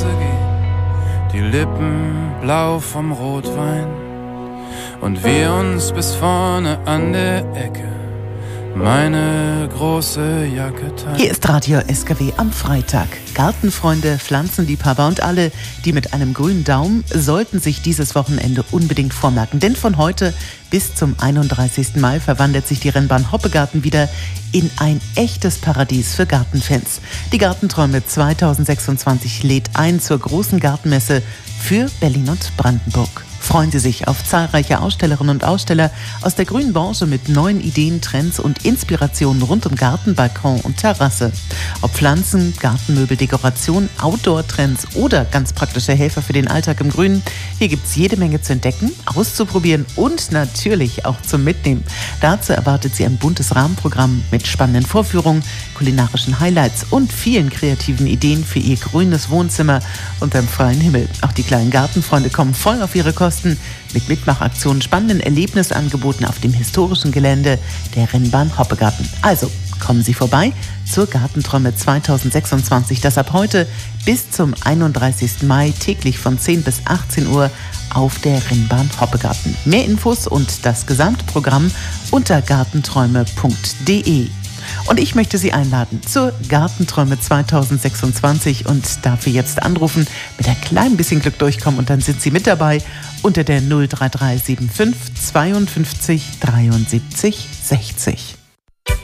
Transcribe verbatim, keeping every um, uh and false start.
Straße gehen, die Lippen blau vom Rotwein und wir uns bis vorne an der Ecke meine große Jacke teilen. Hier ist Radio S K W am Freitag. Gartenfreunde, Pflanzenliebhaber und alle, die mit einem grünen Daumen, sollten sich dieses Wochenende unbedingt vormerken. Denn von heute bis zum einunddreißigsten Mai verwandelt sich die Rennbahn Hoppegarten wieder in ein echtes Paradies für Gartenfans. Die Gartenträume zweitausendsechsundzwanzig lädt ein zur großen Gartenmesse für Berlin und Brandenburg. Freuen Sie sich auf zahlreiche Ausstellerinnen und Aussteller aus der grünen Branche mit neuen Ideen, Trends und Inspirationen rund um Garten, Balkon und Terrasse. Ob Pflanzen, Gartenmöbel, Dekoration, Outdoor-Trends oder ganz praktische Helfer für den Alltag im Grünen, hier gibt es jede Menge zu entdecken, auszuprobieren und natürlich auch zum Mitnehmen. Dazu erwartet Sie ein buntes Rahmenprogramm mit spannenden Vorführungen, kulinarischen Highlights und vielen kreativen Ideen für Ihr grünes Wohnzimmer unterm freien Himmel. Auch die kleinen Gartenfreunde kommen voll auf ihre Kosten mit Mitmachaktionen, spannenden Erlebnisangeboten auf dem historischen Gelände der Rennbahn Hoppegarten. Also kommen Sie vorbei zur Gartenträume zweitausendsechsundzwanzig, das ab heute bis zum einunddreißigsten Mai täglich von zehn bis achtzehn Uhr auf der Rennbahn Hoppegarten. Mehr Infos und das Gesamtprogramm unter gartenträume punkt de. Und ich möchte Sie einladen zur Gartenträume zweitausendsechsundzwanzig und dafür jetzt anrufen, mit ein klein bisschen Glück durchkommen und dann sind Sie mit dabei unter der null drei drei sieben fünf zweiundfünfzig dreiundsiebzig sechzig.